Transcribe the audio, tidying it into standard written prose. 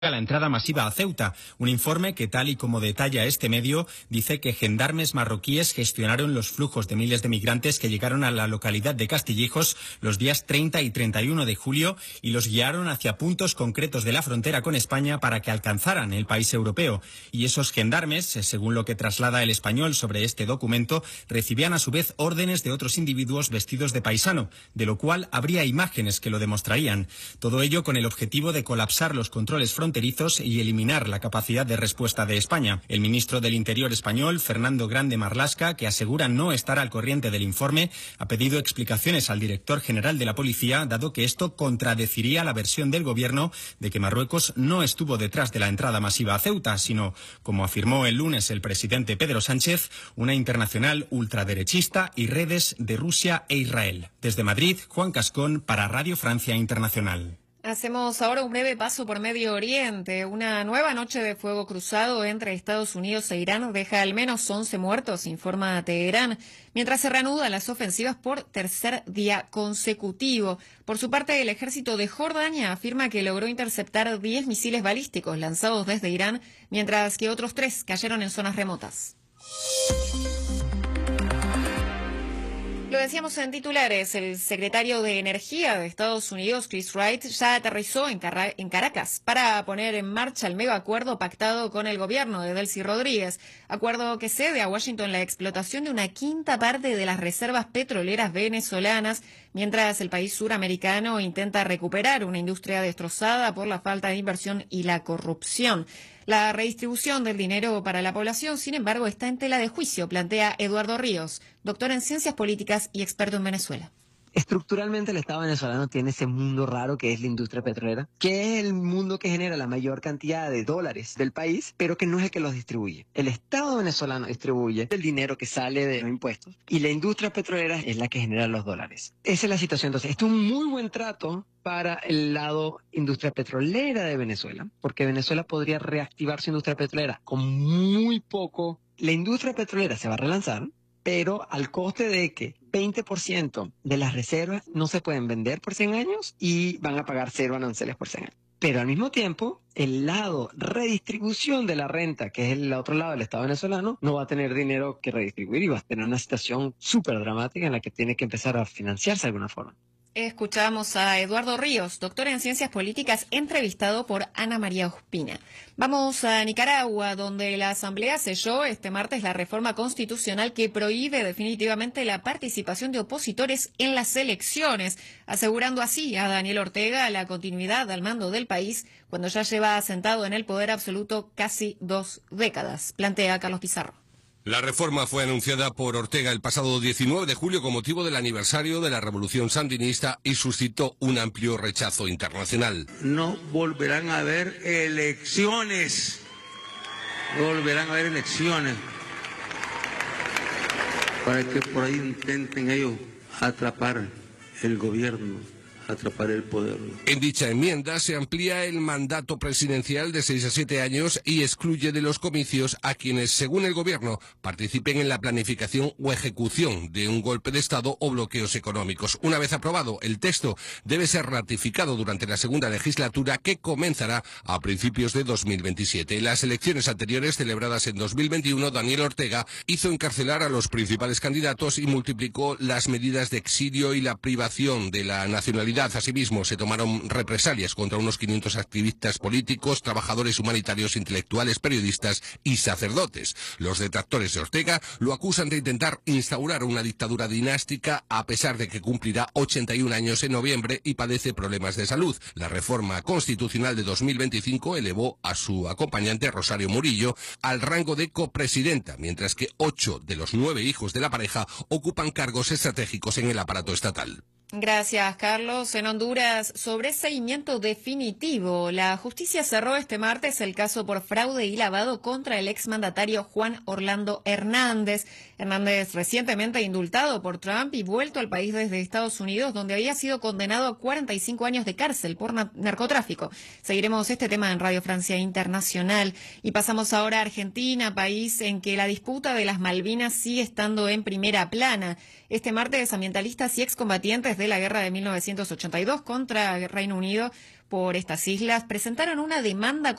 la entrada masiva a Ceuta. Un informe que, tal y como detalla este medio, dice que gendarmes marroquíes gestionaron los flujos de miles de migrantes que llegaron a la localidad de Castillejos los días 30 y 31 de julio y los guiaron hacia puntos concretos de la frontera con España para que alcanzaran el país europeo. Y esos gendarmes, según lo que traslada El Español sobre este documento, recibían a su vez órdenes de otros individuos vestidos de paisano, de lo cual habría imágenes que lo demostrarían. Todo ello con el objetivo de colapsar los controles fronterizos y eliminar la capacidad de respuesta de España. El ministro del Interior español, Fernando Grande Marlaska, que asegura no estar al corriente del informe, ha pedido explicaciones al director general de la policía, dado que esto contradeciría la versión del gobierno de que Marruecos no estuvo detrás de la entrada masiva a Ceuta, sino, como afirmó el lunes el presidente Pedro Sánchez, una internacional ultraderechista y redes de Rusia e Israel. Desde Madrid, Juan Cascón para Radio Francia Internacional. Hacemos ahora un breve paso por Medio Oriente. Una nueva noche de fuego cruzado entre Estados Unidos e Irán deja al menos 11 muertos, informa Teherán, mientras se reanudan las ofensivas por tercer día consecutivo. Por su parte, el ejército de Jordania afirma que logró interceptar 10 misiles balísticos lanzados desde Irán, mientras que otros 3 cayeron en zonas remotas. Lo decíamos en titulares, el secretario de Energía de Estados Unidos, Chris Wright, ya aterrizó en Caracas para poner en marcha el megacuerdo pactado con el gobierno de Delcy Rodríguez, acuerdo que cede a Washington la explotación de una quinta parte de las reservas petroleras venezolanas, mientras el país suramericano intenta recuperar una industria destrozada por la falta de inversión y la corrupción. La redistribución del dinero para la población, sin embargo, está en tela de juicio, plantea Eduardo Ríos, doctor en Ciencias Políticas y experto en Venezuela. Estructuralmente el Estado venezolano tiene ese mundo raro que es la industria petrolera, que es el mundo que genera la mayor cantidad de dólares del país, pero que no es el que los distribuye. El Estado venezolano distribuye el dinero que sale de los impuestos y la industria petrolera es la que genera los dólares. Esa es la situación. Entonces, esto es un muy buen trato para el lado industria petrolera de Venezuela, porque Venezuela podría reactivar su industria petrolera con muy poco. La industria petrolera se va a relanzar, pero al coste de que 20% de las reservas no se pueden vender por 100 años y van a pagar cero aranceles por 100 años. Pero al mismo tiempo, el lado redistribución de la renta, que es el otro lado del Estado venezolano, no va a tener dinero que redistribuir y va a tener una situación súper dramática en la que tiene que empezar a financiarse de alguna forma. Escuchamos a Eduardo Ríos, doctor en Ciencias Políticas, entrevistado por Ana María Ospina. Vamos a Nicaragua, donde la Asamblea selló este martes la reforma constitucional que prohíbe definitivamente la participación de opositores en las elecciones, asegurando así a Daniel Ortega la continuidad al mando del país cuando ya lleva asentado en el poder absoluto casi 2 décadas, plantea Carlos Pizarro. La reforma fue anunciada por Ortega el pasado 19 de julio con motivo del aniversario de la Revolución Sandinista y suscitó un amplio rechazo internacional. No volverán a haber elecciones. No volverán a haber elecciones. Para que por ahí intenten ellos atrapar el gobierno, atrapar el poder. En dicha enmienda se amplía el mandato presidencial de 6 a 7 años y excluye de los comicios a quienes, según el gobierno, participen en la planificación o ejecución de un golpe de Estado o bloqueos económicos. Una vez aprobado, el texto debe ser ratificado durante la segunda legislatura que comenzará a principios de 2027. En las elecciones anteriores, celebradas en 2021, Daniel Ortega hizo encarcelar a los principales candidatos y multiplicó las medidas de exilio y la privación de la nacionalidad. Asimismo, se tomaron represalias contra unos 500 activistas políticos, trabajadores humanitarios, intelectuales, periodistas y sacerdotes. Los detractores de Ortega lo acusan de intentar instaurar una dictadura dinástica a pesar de que cumplirá 81 años en noviembre y padece problemas de salud. La reforma constitucional de 2025 elevó a su acompañante Rosario Murillo al rango de copresidenta, mientras que 8 de los 9 hijos de la pareja ocupan cargos estratégicos en el aparato estatal. Gracias, Carlos. En Honduras, sobreseimiento definitivo. La justicia cerró este martes el caso por fraude y lavado contra el exmandatario Juan Orlando Hernández. Hernández, recientemente indultado por Trump y vuelto al país desde Estados Unidos, donde había sido condenado a 45 años de cárcel por narcotráfico. Seguiremos este tema en Radio Francia Internacional. Y pasamos ahora a Argentina, país en que la disputa de las Malvinas sigue estando en primera plana. Este martes, ambientalistas y excombatientes de la guerra de 1982 contra el Reino Unido por estas islas presentaron una demanda